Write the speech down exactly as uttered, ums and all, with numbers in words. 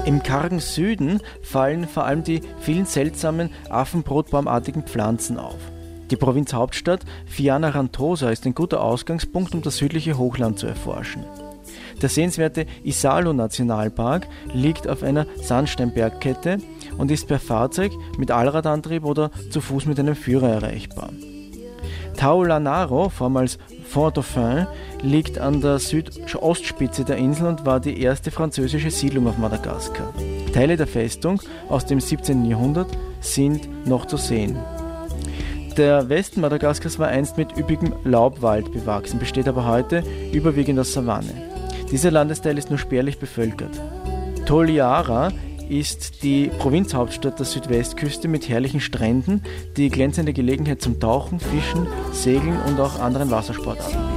Im kargen Süden fallen vor allem die vielen seltsamen affenbrotbaumartigen Pflanzen auf. Die Provinzhauptstadt Fianarantsoa ist ein guter Ausgangspunkt, um das südliche Hochland zu erforschen. Der sehenswerte Isalo-Nationalpark liegt auf einer Sandsteinbergkette und ist per Fahrzeug mit Allradantrieb oder zu Fuß mit einem Führer erreichbar. Taulanaro, vormals Fort-Dauphin, liegt an der Südostspitze der Insel und war die erste französische Siedlung auf Madagaskar. Teile der Festung aus dem siebzehnten Jahrhundert sind noch zu sehen. Der Westen Madagaskars war einst mit üppigem Laubwald bewachsen, besteht aber heute überwiegend aus Savanne. Dieser Landesteil ist nur spärlich bevölkert. Toliara ist die Provinzhauptstadt der Südwestküste mit herrlichen Stränden, die glänzende Gelegenheit zum Tauchen, Fischen, Segeln und auch anderen Wassersportarten bieten.